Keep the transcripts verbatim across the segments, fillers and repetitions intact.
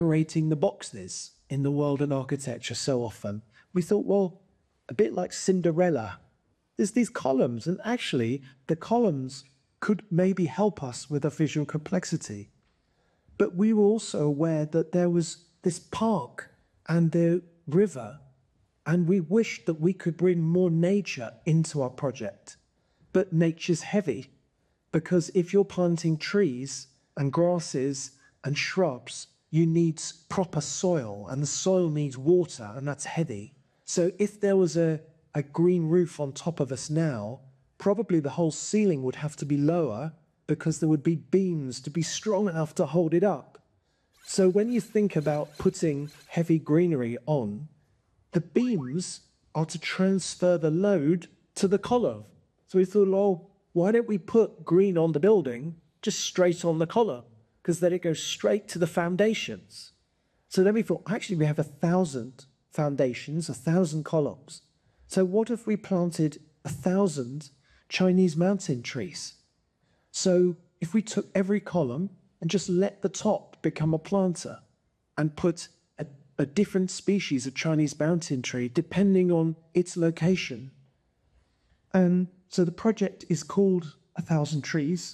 decorating the boxes in the world in architecture so often. We thought, well, a bit like Cinderella, there's these columns, and actually the columns could maybe help us with a visual complexity. But we were also aware that there was this park and the river, and we wished that we could bring more nature into our project. But nature's heavy, because if you're planting trees and grasses and shrubs, you need proper soil, and the soil needs water, and that's heavy. So if there was a, a green roof on top of us now, probably the whole ceiling would have to be lower because there would be beams to be strong enough to hold it up. So when you think about putting heavy greenery on, the beams are to transfer the load to the column. So we thought, well, why don't we put green on the building just straight on the column? Because then it goes straight to the foundations. So then we thought, actually, we have a thousand foundations, a thousand columns. So what if we planted a thousand Chinese mountain trees? So if we took every column and just let the top become a planter and put a, a different species of Chinese mountain tree depending on its location. And so the project is called A Thousand Trees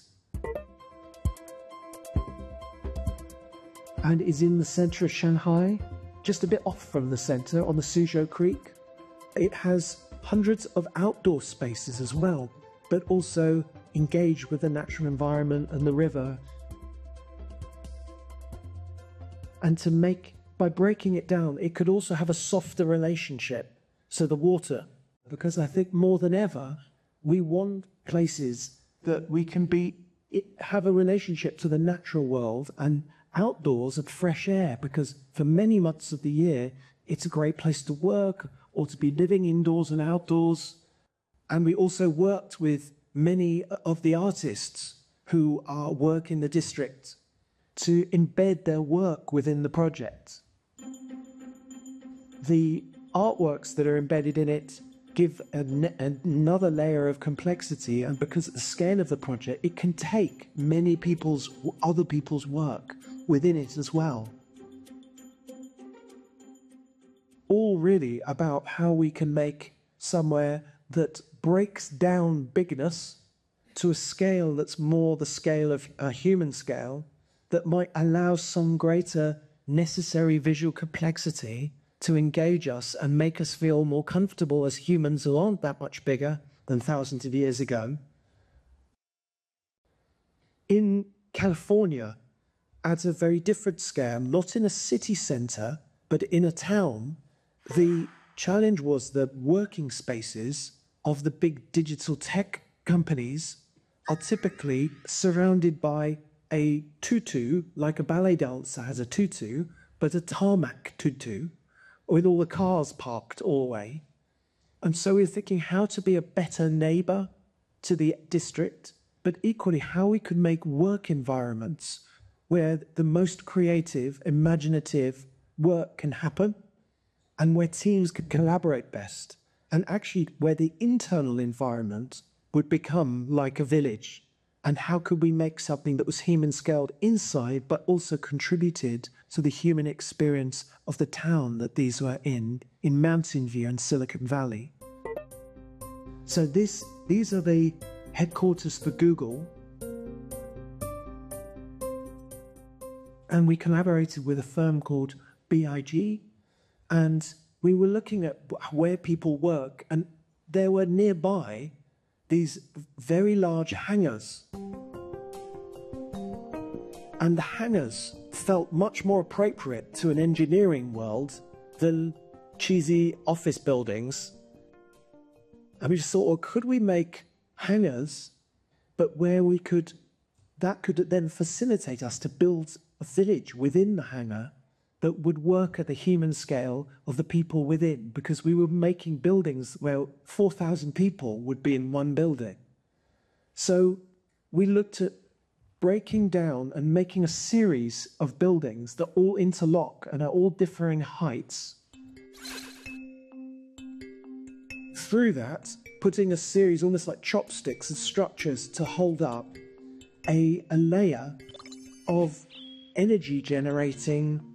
and is in the center of Shanghai, just a bit off from the center on the Suzhou Creek. It has hundreds of outdoor spaces as well, but also engage with the natural environment and the river. And to make, by breaking it down, it could also have a softer relationship. So the water, because I think more than ever, we want places that we can be, have a relationship to the natural world and outdoors and fresh air, because for many months of the year, it's a great place to work or to be living indoors and outdoors. And we also worked with many of the artists who are work in the district to embed their work within the project. The artworks that are embedded in it give an, another layer of complexity, and because of the scale of the project, it can take many people's, other people's work within it as well. All really about how we can make somewhere that breaks down bigness to a scale that's more the scale of a human scale, that might allow some greater necessary visual complexity to engage us and make us feel more comfortable as humans who aren't that much bigger than thousands of years ago. In California, at a very different scale, not in a city center, but in a town, the challenge was that working spaces of the big digital tech companies are typically surrounded by a tutu, like a ballet dancer has a tutu, but a tarmac tutu, with all the cars parked all the way. And so we're thinking how to be a better neighbor to the district, but equally how we could make work environments where the most creative, imaginative work can happen, and where teams could collaborate best, and actually where the internal environment would become like a village. And how could we make something that was human-scaled inside, but also contributed to the human experience of the town that these were in, in Mountain View and Silicon Valley? So this, these are the headquarters for Google. And we collaborated with a firm called B I G, and we were looking at where people work, and there were nearby these very large hangars. And the hangars felt much more appropriate to an engineering world than cheesy office buildings. And we just thought, well, could we make hangars, but where we could, that could then facilitate us to build a village within the hangar that would work at the human scale of the people within, because we were making buildings where four thousand people would be in one building. So we looked at breaking down and making a series of buildings that all interlock and are all differing heights. Through that, putting a series, almost like chopsticks, of structures to hold up a, a layer of energy generating